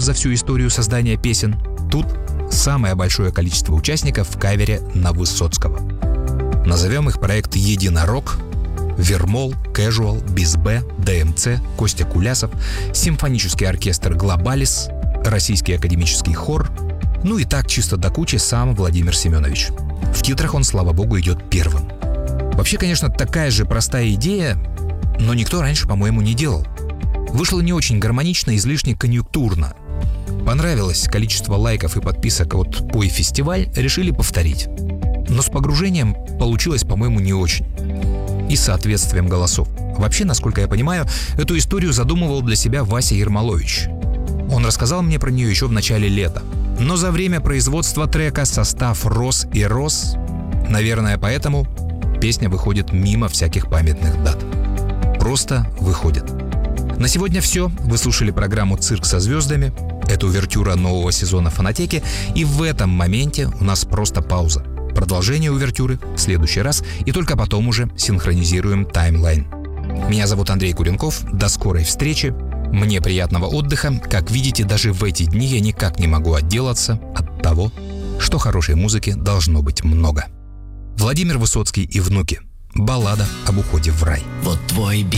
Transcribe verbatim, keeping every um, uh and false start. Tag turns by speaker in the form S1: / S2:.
S1: за всю историю создания песен. Тут самое большое количество участников в кавере на Высоцкого. Назовем их проект «Единорог», Вермол, Кэжуал, Бис-Б, ДМЦ, Костя Кулясов, симфонический оркестр «Глобалис», Российский академический хор, ну и так чисто до кучи сам Владимир Семенович. В титрах он, слава богу, идет первым. Вообще, конечно, такая же простая идея, но никто раньше, по-моему, не делал. Вышло не очень гармонично, излишне конъюнктурно. Понравилось количество лайков и подписок от «Пой фестиваль», решили повторить. Но с погружением получилось, по-моему, не очень. И соответствием голосов. Вообще, насколько я понимаю, эту историю задумывал для себя Вася Ермолович. Он рассказал мне про нее еще в начале лета. Но за время производства трека состав рос и рос. Наверное, поэтому песня выходит мимо всяких памятных дат. Просто выходит. На сегодня все. Вы слушали программу «Цирк со звездами». Это увертюра нового сезона «Фонотеки». И в этом моменте у нас просто пауза. Продолжение увертюры в следующий раз. И только потом уже синхронизируем таймлайн. Меня зовут Андрей Куренков. До скорой встречи. Мне приятного отдыха. Как видите, даже в эти дни я никак не могу отделаться от того, что хорошей музыки должно быть много. Владимир Высоцкий и внуки. Баллада об уходе в рай.
S2: Вот твой